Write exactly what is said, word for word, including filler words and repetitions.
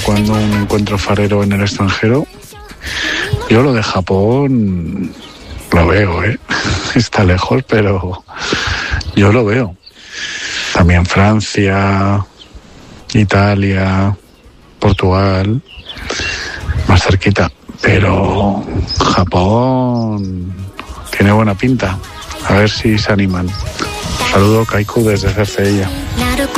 cuando un encuentro farero en el extranjero. Yo lo de Japón lo veo, ¿eh? Está lejos, pero yo lo veo. También Francia, Italia, Portugal, más cerquita. Pero Japón tiene buena pinta. A ver si se animan. Saludo, Kaiku, desde Cercedilla.